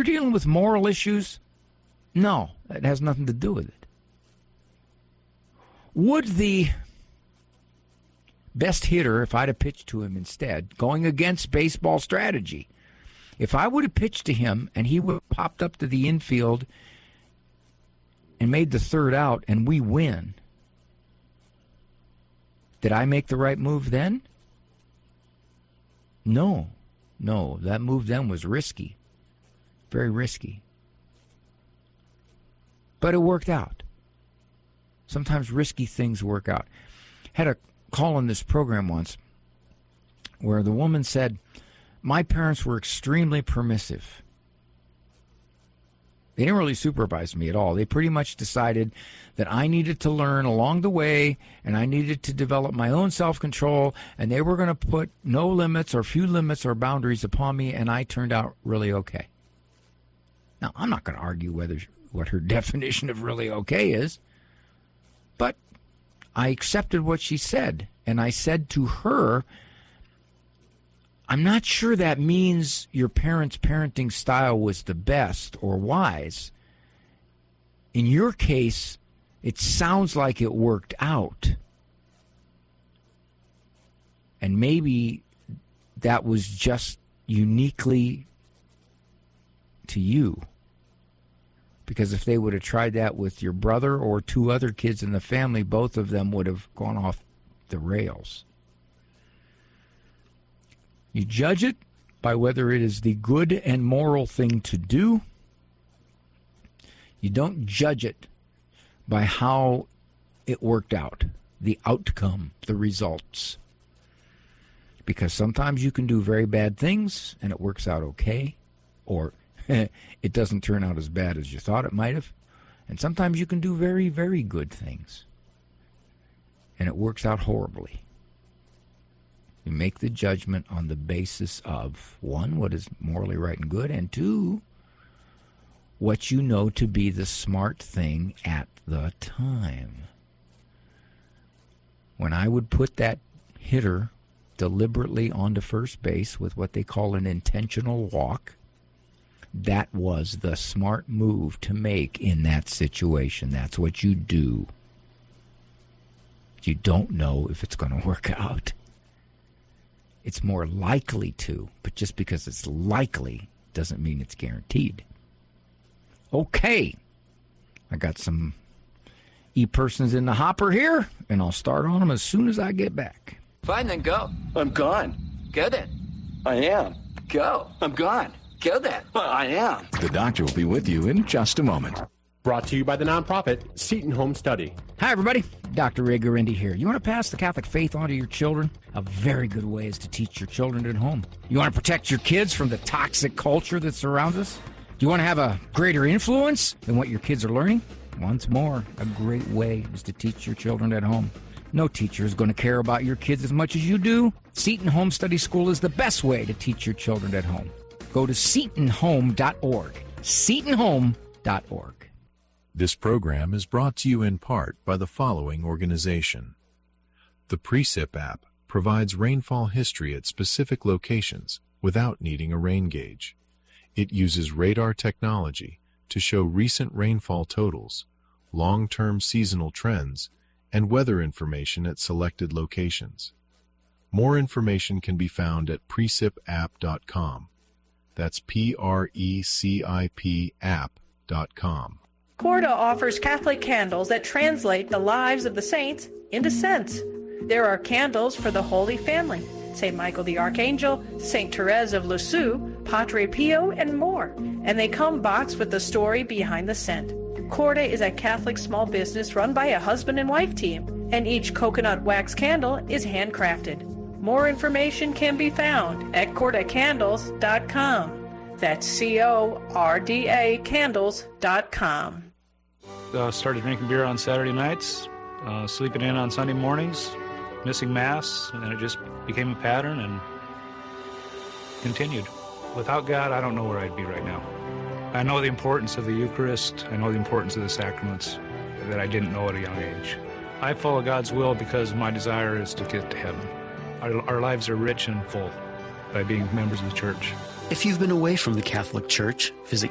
you're dealing with moral issues, no, it has nothing to do with it. Would the best hitter, if I'd have pitched to him instead, going against baseball strategy, if I would have pitched to him and he would have popped up to the infield and made the third out and we win, did I make the right move then? No, that move then was risky, very risky. But it worked out. Sometimes risky things work out. Had a call on this program once where the woman said, my parents were extremely permissive. They didn't really supervise me at all. They pretty much decided that I needed to learn along the way and I needed to develop my own self-control, and they were going to put no limits or few limits or boundaries upon me, and I turned out really okay. Now, I'm not going to argue what her definition of really okay is, but I accepted what she said, and I said to her, I'm not sure that means your parents' parenting style was the best or wise. In your case, it sounds like it worked out. And maybe that was just uniquely to you. Because if they would have tried that with your brother or two other kids in the family, both of them would have gone off the rails. You judge it by whether it is the good and moral thing to do. You don't judge it by how it worked out, the outcome, the results. Because sometimes you can do very bad things and it works out okay, or it doesn't turn out as bad as you thought it might have. And sometimes you can do very, very good things and it works out horribly. You make the judgment on the basis of, one, what is morally right and good, and two, what you know to be the smart thing at the time. When I would put that hitter deliberately onto first base with what they call an intentional walk, that was the smart move to make in that situation. That's what you do. You don't know if it's going to work out. It's more likely to, but just because it's likely doesn't mean it's guaranteed. Okay, I got some e-persons in the hopper here, and I'll start on them as soon as I get back. Fine, then go. I'm gone. Go then. I am. Go. I'm gone. Go then. I am. The doctor will be with you in just a moment. Brought to you by the nonprofit Seton Home Study. Hi, everybody. Dr. Ray Guarendi here. You want to pass the Catholic faith on to your children? A very good way is to teach your children at home. You want to protect your kids from the toxic culture that surrounds us? Do you want to have a greater influence than what your kids are learning? Once more, a great way is to teach your children at home. No teacher is going to care about your kids as much as you do. Seton Home Study School is the best way to teach your children at home. Go to setonhome.org. setonhome.org. This program is brought to you in part by the following organization. The Precip app provides rainfall history at specific locations without needing a rain gauge. It uses radar technology to show recent rainfall totals, long-term seasonal trends, and weather information at selected locations. More information can be found at precipapp.com. That's PRECIP app.com. Corda offers Catholic candles that translate the lives of the saints into scents. There are candles for the Holy Family, St. Michael the Archangel, St. Therese of Lisieux, Padre Pio, and more. And they come boxed with the story behind the scent. Corda is a Catholic small business run by a husband and wife team, and each coconut wax candle is handcrafted. More information can be found at cordacandles.com. That's CORDA candles.com. Started drinking beer on Saturday nights, sleeping in on Sunday mornings, missing Mass, and it just became a pattern and continued. Without God, I don't know where I'd be right now. I know the importance of the Eucharist. I know the importance of the sacraments that I didn't know at a young age. I follow God's will because my desire is to get to heaven. Our lives are rich and full by being members of the Church. If you've been away from the Catholic Church, visit